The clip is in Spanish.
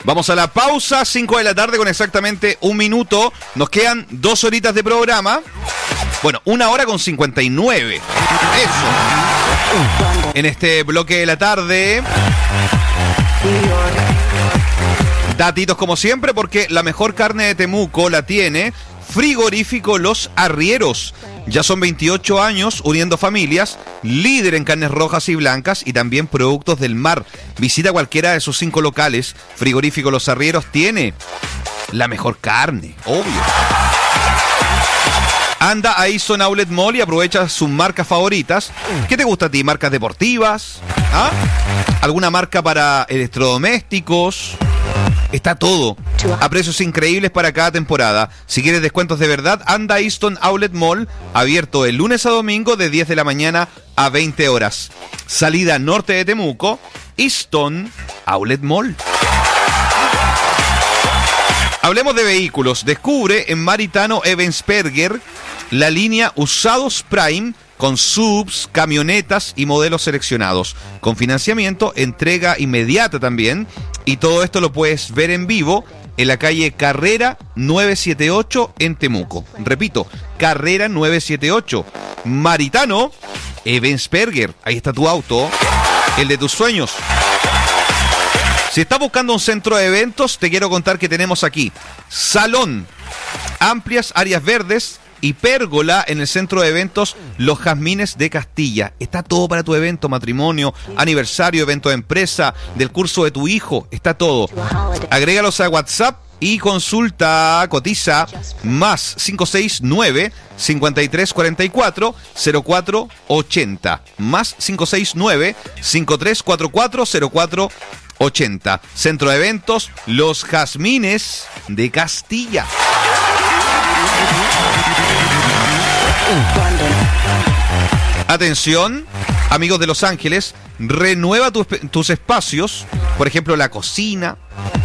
Vamos a la pausa, 5 de la tarde con exactamente 1 minuto. Nos quedan 2 horitas de programa. Bueno, 1 hora con 59. Eso. En este bloque de la tarde. Datitos como siempre, porque la mejor carne de Temuco la tiene Frigorífico Los Arrieros. Ya son 28 años uniendo familias, líder en carnes rojas y blancas y también productos del mar. Visita cualquiera de sus 5 locales. Frigorífico Los Arrieros tiene la mejor carne, obvio. Anda a Easton Outlet Mall y aprovecha sus marcas favoritas. ¿Qué te gusta a ti? ¿Marcas deportivas? ¿Ah? ¿Alguna marca para electrodomésticos? Está todo a precios increíbles para cada temporada. Si quieres descuentos de verdad, anda a Easton Outlet Mall, abierto de lunes a domingo de 10 de la mañana a 20 horas. Salida norte de Temuco, Easton Outlet Mall. Hablemos de vehículos. Descubre en Maritano Ebensperger la línea Usados Prime con subs, camionetas y modelos seleccionados. Con financiamiento, entrega inmediata también. Y todo esto lo puedes ver en vivo en la calle Carrera 978 en Temuco. Repito, Carrera 978. Maritano Ebensperger. Ahí está tu auto, el de tus sueños. Si estás buscando un centro de eventos, te quiero contar que tenemos aquí Salón, amplias áreas verdes y pérgola en el centro de eventos Los Jazmines de Castilla. Está todo para tu evento, matrimonio, aniversario, evento de empresa, del curso de tu hijo, está todo. Agrégalos a WhatsApp y consulta, cotiza, más 569-5344-0480. Más 569-5344-0480. Centro de eventos Los Jazmines de Castilla. Atención, amigos de Los Ángeles, renueva tus espacios, por ejemplo la cocina,